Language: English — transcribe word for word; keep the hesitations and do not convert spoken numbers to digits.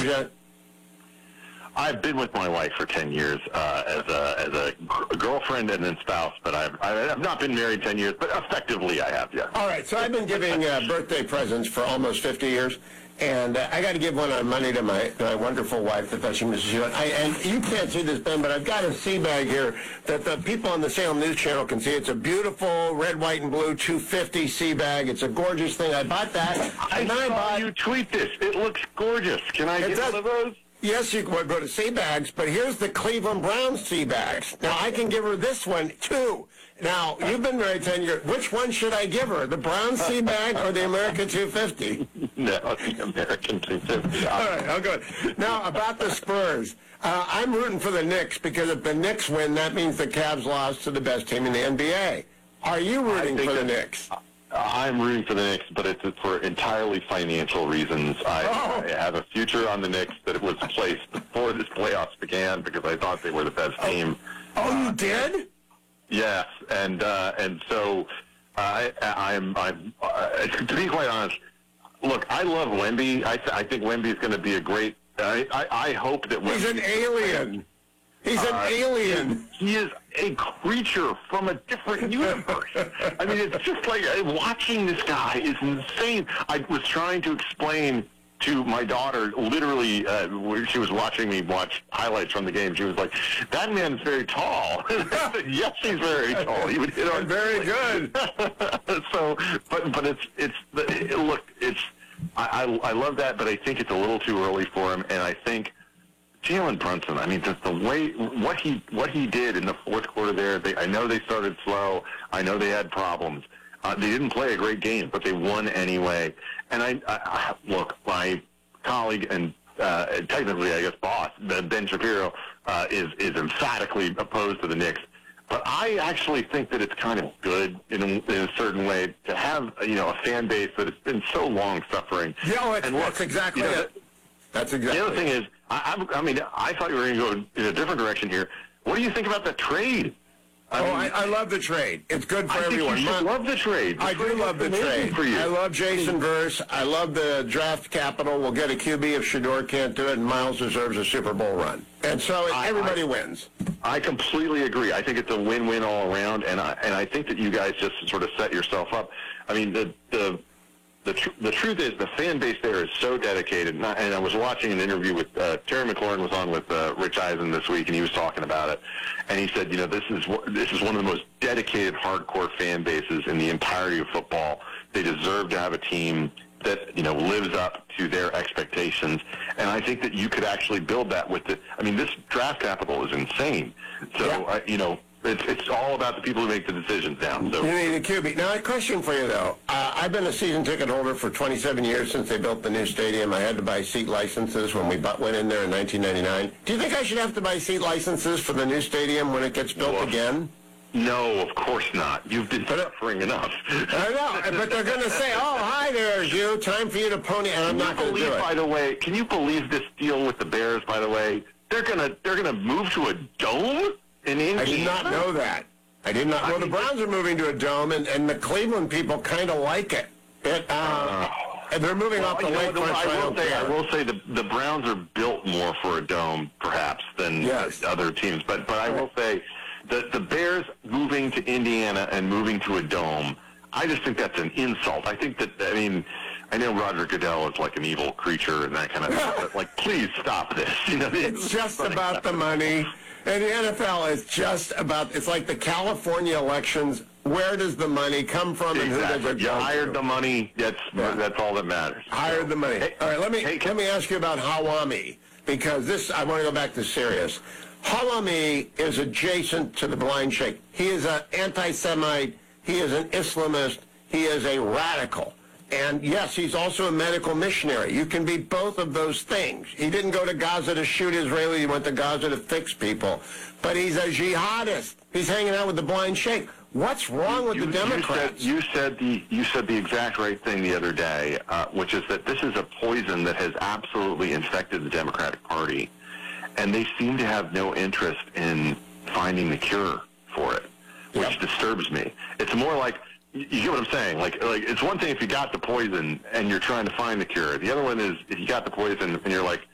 yet? I've been with my wife for ten years uh, as a as a g- girlfriend and then spouse, but I've I've not been married ten years, but effectively I have, yeah. All right, so I've been giving uh, birthday presents for almost fifty years, and uh, I got to give one on Monday to my, to my wonderful wife, the fetching Missus Hewitt. I, and you can't see this, Ben, but I've got a sea bag here that the people on the Salem News Channel can see. It's a beautiful red, white, and blue two fifty sea bag. It's a gorgeous thing. I bought that. I and then saw I bought, you tweet this. It looks gorgeous. Can I It get does. one of those? Yes, you can go to sea bags, but here's the Cleveland Browns sea bags. Now, I can give her this one, too. Now, you've been married ten years. Which one should I give her, the Browns sea bag or the American two fifty? No, the American two fifty. All right, I'll go. Now, about the Spurs. Uh, I'm rooting for the Knicks because if the Knicks win, that means the Cavs lost to the best team in the N B A. Are you rooting for the Knicks? I'm rooting for the Knicks, but it's for entirely financial reasons. I, Oh. I have a future on the Knicks that was placed before this playoffs began because I thought they were the best team. Oh, you did? Yes, and uh, and so I, I'm I'm uh, to be quite honest. Look, I love Wemby. I th- I think Wemby is going to be a great. I, I I hope that He's an alien. He's an Uh, alien. He is a creature from a different universe. I mean, it's just like uh, watching this guy is insane. I was trying to explain to my daughter, literally, uh, when she was watching me watch highlights from the game. She was like, "That man's very tall." I said, "Yes, he's very tall. He would hit on Very good. so, but but it's it's it, look, it's I, I I love that, but I think it's a little too early for him, and I think. Jalen Brunson, I mean, just the way, what he what he did in the fourth quarter there, they, I know they started slow. I know they had problems. Uh, they didn't play a great game, but they won anyway. And I, I, I look, my colleague and uh, technically, I guess, boss, Ben Shapiro, uh, is, is emphatically opposed to the Knicks. But I actually think that it's kind of good in a, in a certain way to have, you know, a fan base that has been so long suffering. Yeah, well, it's, and look, that's exactly you know, it. That's exactly The other thing is, I, I, I mean, I thought you were going to go in a different direction here. What do you think about the trade? I oh, mean, I, I love the trade. It's good for I everyone. think you should Mon- love the trade. The I do trade love the is amazing trade. for you. I love Jason Verse. I love the draft capital. We'll get a Q B if Shador can't do it, and Miles deserves a Super Bowl run. And so I- everybody I- wins. I completely agree. I think it's a win-win all around, and I and I think that you guys just sort of set yourself up. I mean, the the the, tr- the truth is the fan base there is so dedicated. And I, and I was watching an interview with uh, Terry McLaurin was on with uh, Rich Eisen this week, and he was talking about it. And he said, you know, this is wh- this is one of the most dedicated, hardcore fan bases in the entirety of football. They deserve to have a team that, you know, lives up to their expectations. And I think that you could actually build that with the, I mean, this draft capital is insane. So, Yeah. uh, you know, it's, it's all about the people who make the decisions now. So. You need a Q B. Now, a question for you, though. Uh, I've been a season ticket holder for twenty-seven years since they built the new stadium. I had to buy seat licenses when we bu- went in there in nineteen ninety-nine. Do you think I should have to buy seat licenses for the new stadium when it gets built Well, again? No, of course not. You've been suffering enough. I know, but they're going to say, oh, hi there, you. Time for you to pony. And I'm Can not you going to believe, do it. by the way, can you believe this deal with the Bears, by the way? They're gonna they're gonna move to a dome in Indiana? I did not know that. I did not. Well, the Browns are moving to a dome, and, and the Cleveland people kind of like it. It, uh, and they're moving Well, off the you know, lakefront, the- so I I will don't say, I care. will say the the Browns are built more for a dome, perhaps, than Yes. other teams. But but I will say that the Bears moving to Indiana and moving to a dome, I just think that's an insult. I think that I mean. I know Roger Goodell is like an evil creature and that kind of stuff, but like, please stop this. You know, It's just about the money. And the N F L is just about, it's like the California elections. Where does the money come from and who does Exactly. it You go hired to? the money. That's Yeah. that's all that matters. Hired the money. Hey, All right, let me hey, let me ask you about Hawami, because this, I want to go back to serious. Hawami is adjacent to the blind sheikh. He is an anti-Semite. He is an Islamist. He is a radical. And yes, he's also a medical missionary. You can be both of those things. He didn't go to Gaza to shoot Israelis. He went to Gaza to fix people. But he's a jihadist. He's hanging out with the blind sheikh. What's wrong with You, the Democrats? You said, you said the you said the exact right thing the other day, uh, which is that this is a poison that has absolutely infected the Democratic Party, and they seem to have no interest in finding the cure for it, which Yep. disturbs me. It's more like. You get what I'm saying? Like, like it's one thing if you got the poison and you're trying to find the cure. The other one is if you got the poison and you're like,